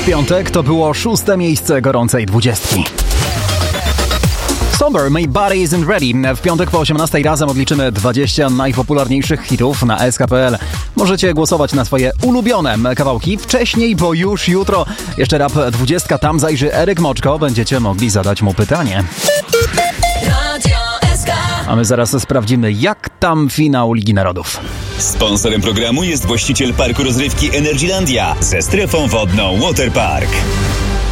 piątek to było 6. miejsce gorącej 20. Somber, My Body Isn't Ready. W piątek po 18 razem odliczymy 20 najpopularniejszych hitów na SK.pl. Możecie głosować na swoje ulubione kawałki wcześniej, bo już jutro jeszcze Rap 20, tam zajrzy Eryk Moczko. Będziecie mogli zadać mu pytanie. A my zaraz sprawdzimy, jak tam finał Ligi Narodów. Sponsorem programu jest właściciel parku rozrywki Energylandia ze strefą wodną Waterpark.